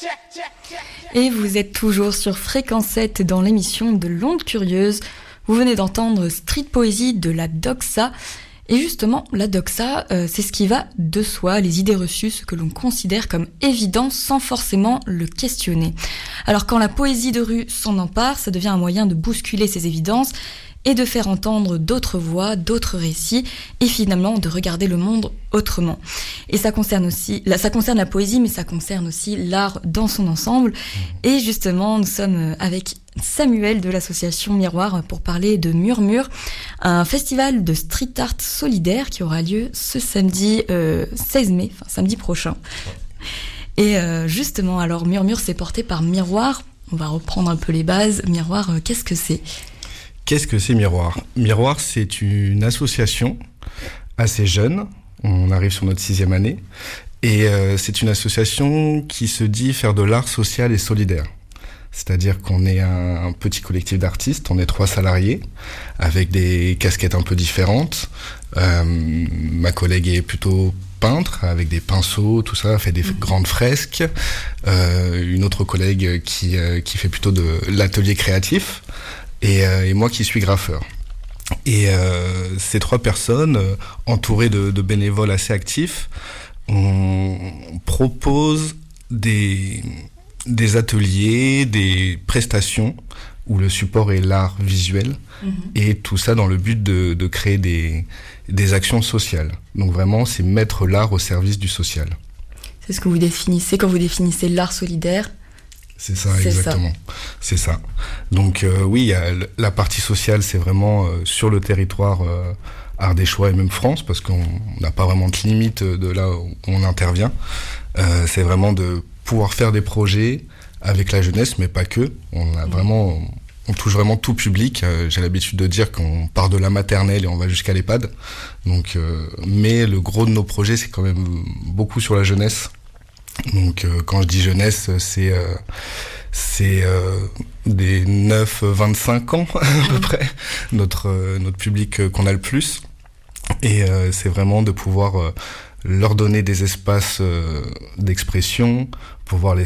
Et vous êtes toujours sur Fréquence 7 dans l'émission de l'Onde Curieuse. Vous venez d'entendre Street Poésie de la Doxa. Et justement, la doxa, c'est ce qui va de soi, les idées reçues, ce que l'on considère comme évident sans forcément le questionner. Alors quand la poésie de rue s'en empare, ça devient un moyen de bousculer ces évidences et de faire entendre d'autres voix, d'autres récits, et finalement de regarder le monde autrement. Et ça concerne la poésie, mais ça concerne aussi l'art dans son ensemble. Et justement, nous sommes avec Samuel de l'association Miroir pour parler de Murmure, un festival de street art solidaire qui aura lieu ce samedi 16 mai, enfin samedi prochain. Et justement, alors Murmure, c'est porté par Miroir. On va reprendre un peu les bases. Miroir, qu'est-ce que c'est ? Qu'est-ce que c'est Miroir ? Miroir, c'est une association assez jeune. On arrive sur notre 6e année. Et c'est une association qui se dit faire de l'art social et solidaire. C'est-à-dire qu'on est un petit collectif d'artistes, on est 3 salariés, avec des casquettes un peu différentes. Ma collègue est plutôt peintre, avec des pinceaux, tout ça, fait des grandes fresques. Une autre collègue qui fait plutôt de l'atelier créatif. Et moi qui suis graffeur. Et ces 3 personnes, entourées de bénévoles assez actifs, on propose des ateliers, des prestations où le support est l'art visuel, et tout ça dans le but de créer des actions sociales. Donc vraiment, c'est mettre l'art au service du social. C'est ce que vous définissez quand vous définissez l'art solidaire. C'est ça, exactement. C'est ça. Donc oui, il y a la partie sociale, c'est vraiment sur le territoire ardéchois et même France, parce qu'on n'a pas vraiment de limite de là où on intervient. C'est vraiment de pouvoir faire des projets avec la jeunesse, mais pas que. On touche vraiment tout public. J'ai l'habitude de dire qu'on part de la maternelle et on va jusqu'à l'EHPAD. Donc, mais le gros de nos projets, c'est quand même beaucoup sur la jeunesse. Donc quand je dis jeunesse, c'est des 9-25 ans à peu près, notre public qu'on a le plus. Et c'est vraiment de pouvoir leur donner des espaces d'expression, pouvoir les